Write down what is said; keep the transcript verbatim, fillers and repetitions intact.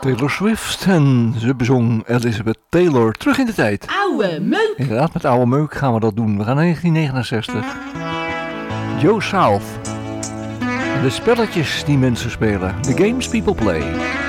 Taylor Swift en ze bezong Elizabeth Taylor terug in de tijd. Oude meuk! Inderdaad, met oude meuk gaan we dat doen. We gaan naar negentien negenenzestig. Joe South. En de spelletjes die mensen spelen. The games people play.